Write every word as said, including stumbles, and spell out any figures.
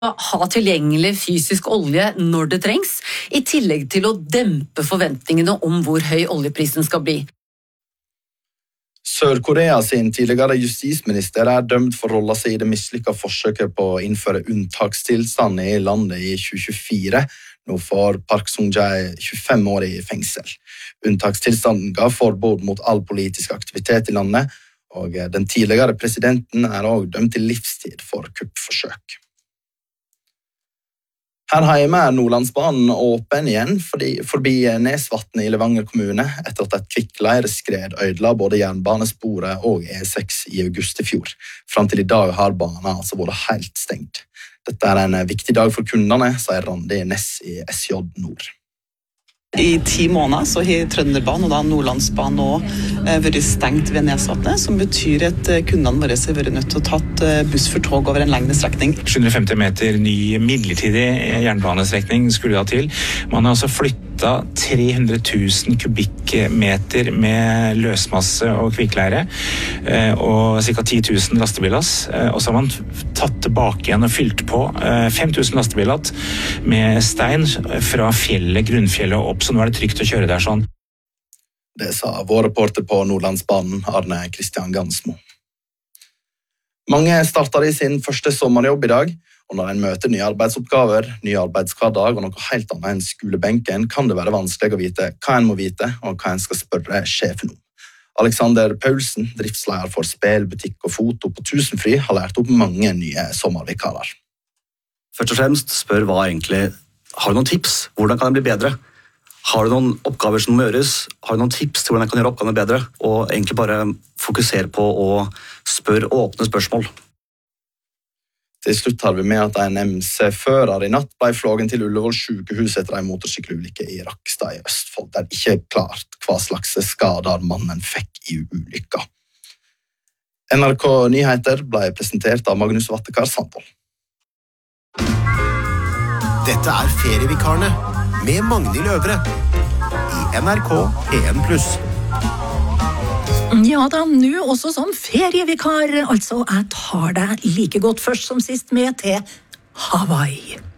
ha tilgjengelig fysisk olje når det trengs, i tillegg til å dempe forventningene om hvor høy oljeprisen skal bli. Sør-Korea sin tidligere justisminister er dømt for å rolle seg i det mislykkede forsøket på å innføre unntakstilstand i landet i tjue tjuefire. Nå får Park Sung-jae tjuefem år i fengsel. Unntakstilstanden ga forbud mot all politisk aktivitet i landet, og den tidligere presidenten er også dømt til livstid for kuppforsøk. Her hjemme er Nordlandsbanen åpen igjen fordi, forbi Nesvatnet i Levanger kommune etter at et kvikkleireskred ødela både jernbanesporet og E seks i august i fjor. Frem til i dag har banen altså vært helt stengt. Dette er en viktig dag for kundene, sier Randi Ness i S J Nord. I ti måneder så har Trønderbanen og da Nordlandsbanen også vært stengt ved Nesvatnet, som betyr at kundene våre har vært nødt til å tatt buss for tog over en lengre strekning. sju hundre og femti meter ny midlertidig jernbanestrekning skulle da til. Man har også flyttet tre hundre tusen kubikkmeter med løsmasse og kvikkleire og ca. ti tusen lastebillass. Og så har man tatt tilbake igjen og fylt på fem tusen lastebillass med stein fra fjellet, grunnfjellet og opp, så nå er det trygt å kjøre der sånn. Det sa vår reporter på Nordlandsbanen, Arne Kristian Gansmo. Mange starter i sin første sommerjobb i dag, og når en møter nye arbeidsoppgaver, ny arbeidshverdag og noe helt annet enn skolebenken, kan det være vanskelig å vite hva en må vite og hva en skal spørre sjefen om. Alexander Paulsen, driftsleder for spel, butikk og foto på Tusenfryd, har lært opp mange nye sommervikarer. Først og fremst spør hva egentlig, har du noen tips? Hvordan kan jeg bli bedre? Har du noen oppgaver som må gjøres? Har du noen tips til hvordan jeg kan gjøre oppgavene bedre? Og egentlig bare fokusere på å spørre åpne spørsmål. Til slutt har vi med at en M C-fører i natt ble flågen til Ullevål sykehus etter en motorsykkelulykke i Rakkestad i Østfold. Det er ikke klart hva slags skader mannen fikk i ulykka. N R K Nyheter ble presentert av Magnus Vattekar Sandvold. Dette er Ferievikarene med Magnhild Øvre i N R K P en pluss. Ja da, nå også som ferievikar, altså jeg tar deg like godt først som sist med til Hawaii.